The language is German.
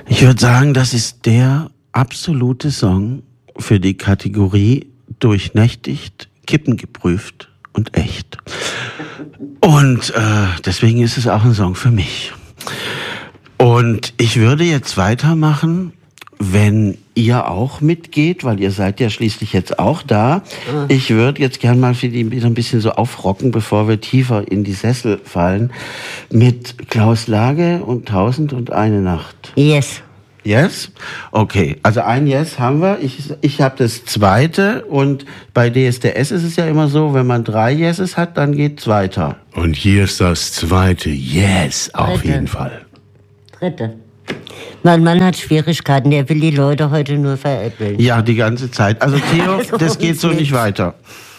Ich würde sagen, das ist der absolute Song für die Kategorie durchnächtigt, kippengeprüft und echt. Und deswegen ist es auch ein Song für mich. Und ich würde jetzt weitermachen, wenn ihr auch mitgeht, weil ihr seid ja schließlich jetzt auch da. Ich würde jetzt gern mal für die wieder ein bisschen so aufrocken, bevor wir tiefer in die Sessel fallen, mit Klaus Lage und 1001 Nacht. Yes. Yes? Okay, also ein Yes haben wir. Ich habe das zweite und bei DSDS ist es ja immer so, wenn man 3 Yeses hat, dann geht's weiter. Und hier ist das zweite Yes, auf jeden Fall. Dritte. Mein Mann hat Schwierigkeiten, der will die Leute heute nur veräppeln. Ja, die ganze Zeit. Also Theo, Also das geht so nicht weiter.